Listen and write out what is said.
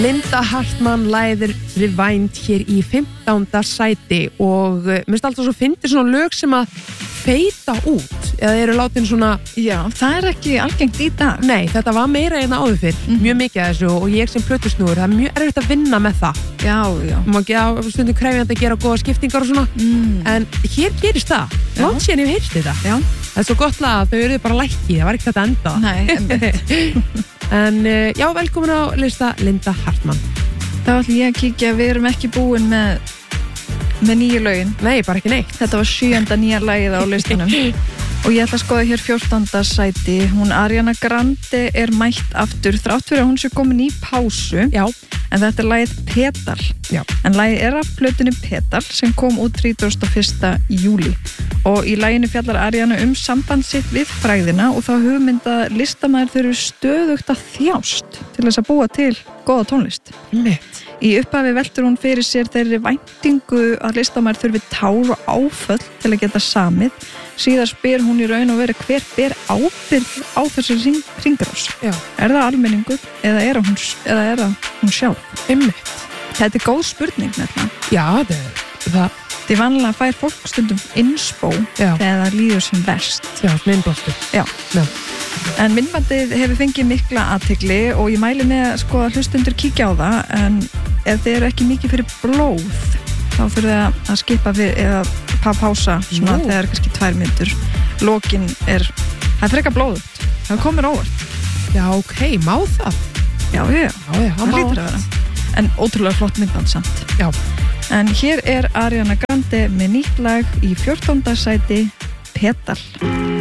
Linda Hartmann læðir Rewind hér í 15. sæti og mér finnst alltaf svo fyndið svona lög sem að feita út eða eru látin svona... Já, það ekki algengt í dag. Nei, þetta var meira en áður fyrr, mjög mikið af þessu og ég sem plötusnúður, það er mjög erfitt að vinna með það. Já. Má ekki á stundum krefjandi að gera góða skiptingar og svona, en hér gerist það. Langt síðan ég hef heyrst þetta. Já. Það er svo gott lag að þau eruðu bara lækki, það var ekki þetta enda. Nei, einmitt. En já, velkomin á lista Linda Hartmann. Þá ætlum ég að kíkja, við erum ekki búin með nýju lögin. Nei, bara ekki neitt. Þetta var 7. nýja lagið á listanum. Og ég ætla að skoða hér 14. sæti. Hún Ariana Grande er mætt aftur þrátt fyrir að hún sé komin í pásu. Já. En þetta er lagið Petal. Já. En lagið er af plötunni Petal sem kom út 31. júlí. Og í laginu fjallar Ariana samband sitt við frægðina og þá hugmynda listamaður þurfi stöðugt að þjást til þess að búa til góða tónlist. Mitt. Í upphafi veltur hún fyrir sér þeirri væntingu að listamaður þurfi tár og áföll til að geta samið. Síðar spyr hún í raun og veru hver ber ábyrgð á þessu hringrás. Já. Er það almenningur eða er það hún sjálf? Einmitt. Þetta er góð spurning nefnilega. Já, það. Því vanlega fær fólk stundum inspo þegar það líður sem verst. Já, svona innblástur. Já. En myndbandið hefur fengið mikla athygli og ég mæli með sko að hlustundur kíkja á það, en ef þið eru ekki mikið fyrir blóð þá fyrir það að skipa við eða pása svona þegar kannski 2 mínútur. Lokin það er frekar blóðugt. Það komur óvart. Já, ok, má það? Já, það lítur að vera. En ótrúlega flott myndband samt. Já. En hér er Ariana Grande með nýtt lag í 14. sæti, Petal.